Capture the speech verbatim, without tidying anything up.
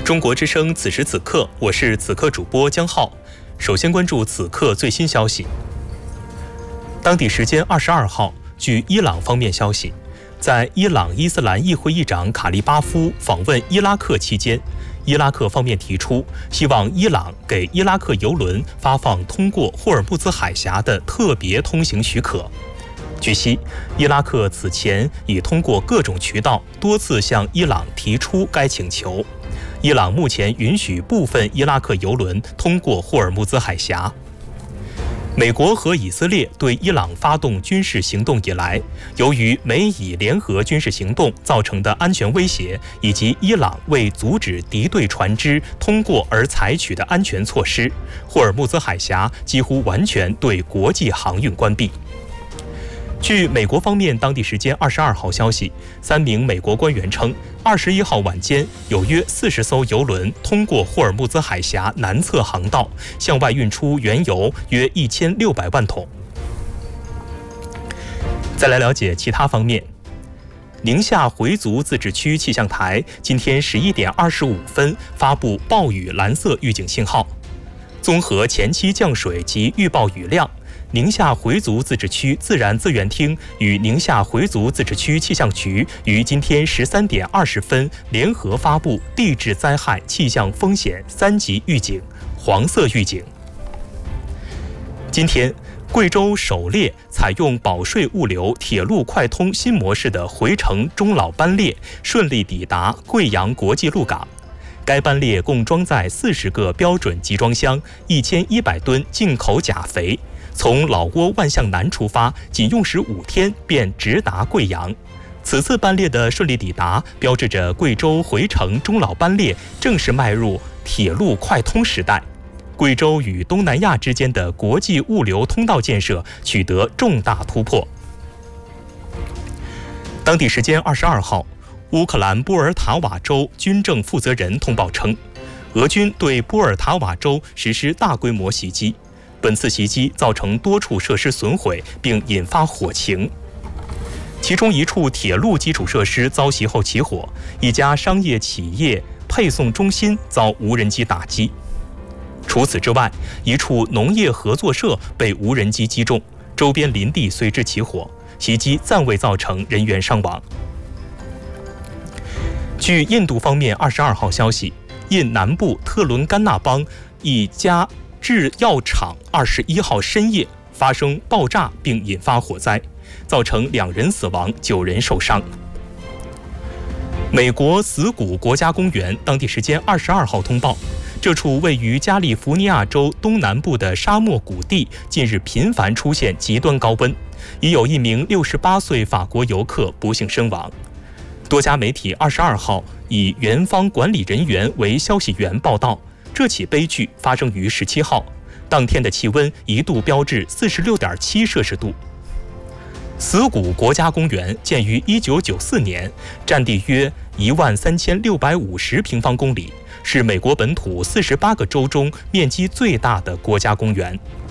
中国之声此时此刻，我是此刻主播江浩。首先关注此刻最新消息。当地时间二十二号，据伊朗方面消息，在伊朗伊斯兰议会议长卡利巴夫访问伊拉克期间，伊拉克方面提出希望伊朗给伊拉克油轮发放通过霍尔木兹海峡的特别通行许可。据悉，伊拉克此前已通过各种渠道多次向伊朗提出该请求。伊朗目前允许部分伊拉克油轮通过霍尔木兹海峡。美国和以色列对伊朗发动军事行动以来，由于美以联合军事行动造成的安全威胁，以及伊朗为阻止敌对船只通过而采取的安全措施，霍尔木兹海峡几乎完全对国际航运关闭。据美国方面当地时间二十二号消息，三名美国官员称，二十一号晚间有约四十艘油轮通过霍尔木兹海峡南侧航道，向外运出原油约一千六百万桶。再来了解其他方面。宁夏回族自治区气象台今天十一点二十五分发布暴雨蓝色预警信号，综合前期降水及预报雨量，宁夏回族自治区自然资源厅与宁夏回族自治区气象局于今天十三点二十分联合发布地质灾害气象风险三级预警，黄色预警。今天，贵州首列采用保税物流铁路快通新模式的回程中老班列顺利抵达贵阳国际陆港。该班列共装载四十个标准集装箱、一千一百吨进口钾肥，从老挝万象南出发，仅用时五天便直达贵阳。此次班列的顺利抵达，标志着贵州回程中老班列正式迈入铁路快通时代。贵州与东南亚之间的国际物流通道建设取得重大突破。当地时间二十二号，乌克兰波尔塔瓦州军政负责人通报称，俄军对波尔塔瓦州实施大规模袭击。本次袭击造成多处设施损毁，并引发火情。其中一处铁路基础设施遭袭后起火，一家商业企业配送中心遭无人机打击。除此之外，一处农业合作社被无人机击中，周边林地随之起火，袭击暂未造成人员伤亡。据印度方面二十二号消息，印南部特伦甘纳邦一家制药厂二十一号深夜发生爆炸并引发火灾，造成两人死亡，九人受伤。美国死谷国家公园当地时间二十二号通报，这处位于加利福尼亚州东南部的沙漠谷地近日频繁出现极端高温，已有一名六十八岁法国游客不幸身亡。多家媒体二十二号以园方管理人员为消息源报道，这起悲剧发生于十七号，当天的气温一度飙至四十六点七摄氏度。死谷国家公园建于一九九四年，占地约一万三千六百五十平方公里，是美国本土四十八个州中面积最大的国家公园。